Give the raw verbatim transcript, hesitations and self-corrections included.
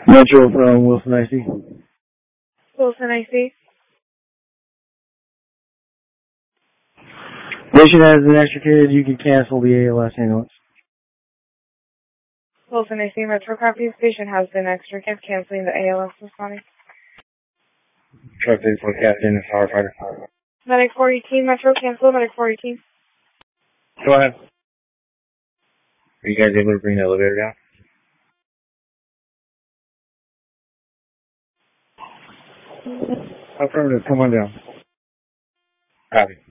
Metro from Wilson I C. Wilson I C. Patient has an extricated, you can cancel the A L S ambulance. Wilson I C, Metro copies. Patient has been extricated, canceling the A L S responding. Truck thirty-four Captain and firefighter. Medic four eighteen, Metro, cancel, Medic four eighteen. Go ahead. Are you guys able to bring the elevator down? Affirmative, come on down. Copy.